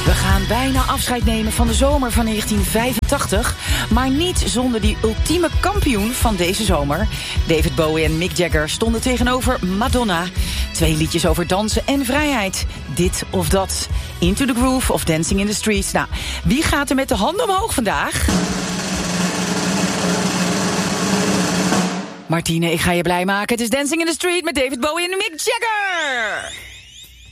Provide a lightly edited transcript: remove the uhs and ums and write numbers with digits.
We gaan bijna afscheid nemen van de zomer van 1985. Maar niet zonder die ultieme kampioen van deze zomer. David Bowie en Mick Jagger stonden tegenover Madonna. 2 liedjes over dansen en vrijheid. Dit of dat. Into the Groove of Dancing in the Streets. Nou, wie gaat er met de handen omhoog vandaag? Martine, ik ga je blij maken. Het is Dancing in the Street met David Bowie en Mick Jagger.